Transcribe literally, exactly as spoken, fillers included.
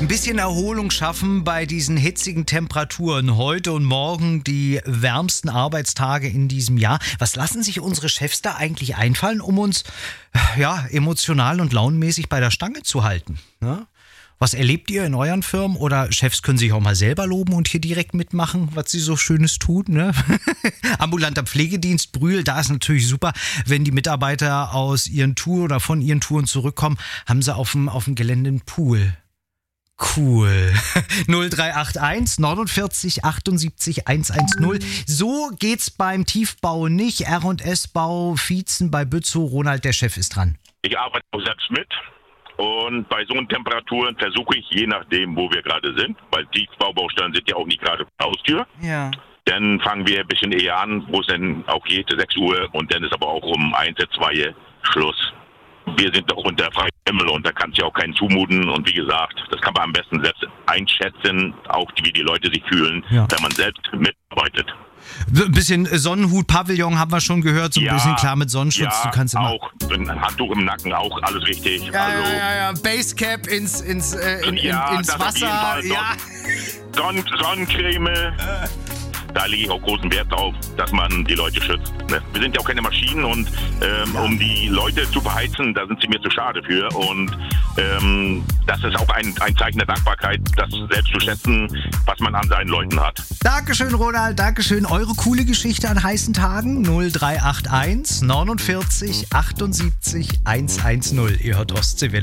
Ein bisschen Erholung schaffen bei diesen hitzigen Temperaturen. Heute und morgen die wärmsten Arbeitstage in diesem Jahr. Was lassen sich unsere Chefs da eigentlich einfallen, um uns ja, emotional und launenmäßig bei der Stange zu halten? Ja? Was erlebt ihr in euren Firmen? Oder Chefs können sich auch mal selber loben und hier direkt mitmachen, was sie so Schönes tun. Ne? Ambulanter Pflegedienst Brühl, da ist natürlich super, wenn die Mitarbeiter aus ihren Touren oder von ihren Touren zurückkommen, haben sie auf dem, auf dem Gelände einen Pool. Cool. null drei acht eins neunundvierzig achtundsiebzig hundertzehn. So geht's beim Tiefbau nicht. R und S Bau, Vietzen bei Bützow. Ronald, der Chef, ist dran. Ich arbeite auch selbst mit. Und bei so Temperaturen versuche ich, je nachdem, wo wir gerade sind, weil Tiefbaubaustellen sind ja auch nicht gerade vor der Haustür. Ja. Dann fangen wir ein bisschen eher an, wo es dann auch geht, sechs Uhr. Und dann ist aber auch um eins, zwei Uhr Schluss. Wir sind doch unter freiem Himmel und da kann es ja auch keinen zumuten. Und wie gesagt, das kann man am besten selbst einschätzen, auch wie die Leute sich fühlen, ja, wenn man selbst mitarbeitet. Ein bisschen Sonnenhut, Pavillon haben wir schon gehört, so ein ja, bisschen klar mit Sonnenschutz. Ja, du kannst immer auch ein Handtuch im Nacken, auch alles richtig. Ja, also, ja, ja, ja. Basecap ins, ins, äh, in, ja, in, ins Wasser. Ja. Sonnen, Sonnencreme. Da lege ich auch großen Wert drauf, dass man die Leute schützt. Ne? Wir sind ja auch keine Maschinen und ähm, ja. um die Leute zu beheizen, da sind sie mir zu schade für. Und ähm, das ist auch ein, ein Zeichen der Dankbarkeit, das selbst zu schätzen, was man an seinen Leuten hat. Dankeschön, Ronald. Dankeschön. Eure coole Geschichte an heißen Tagen. null drei acht eins neunundvierzig achtundsiebzig hundertzehn. Ihr hört Ostseewelle.